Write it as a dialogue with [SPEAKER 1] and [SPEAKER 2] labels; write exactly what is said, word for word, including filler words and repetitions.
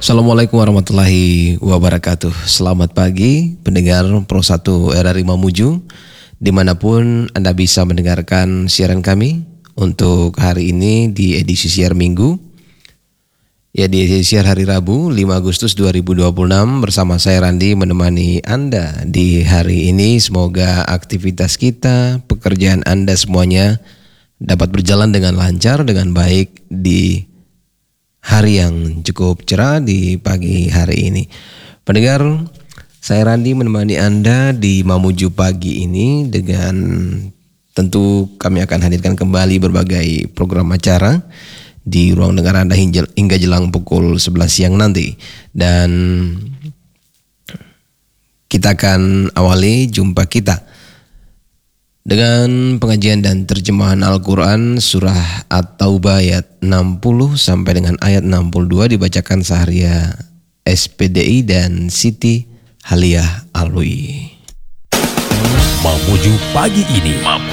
[SPEAKER 1] Assalamualaikum warahmatullahi wabarakatuh. Selamat pagi pendengar Pro satu R R I Mamuju, dimanapun Anda bisa mendengarkan siaran kami untuk hari ini di edisi siar minggu. Ya, di edisi siar hari Rabu lima Agustus dua ribu dua puluh enam bersama saya Randi menemani Anda di hari ini. Semoga aktivitas kita, pekerjaan Anda semuanya dapat berjalan dengan lancar, dengan baik di hari yang cukup cerah di pagi hari ini. Pendengar, saya Randi menemani Anda di Mamuju pagi ini dengan tentu kami akan hadirkan kembali berbagai program acara di ruang dengar Anda hingga jelang pukul sebelas siang nanti. Dan kita akan awali jumpa kita dengan pengajian dan terjemahan Al-Quran surah At-Taubah ayat enam puluh sampai dengan ayat enam puluh dua dibacakan Saharia S P D I dan Siti Haliah Alwi.
[SPEAKER 2] Mamuju pagi ini.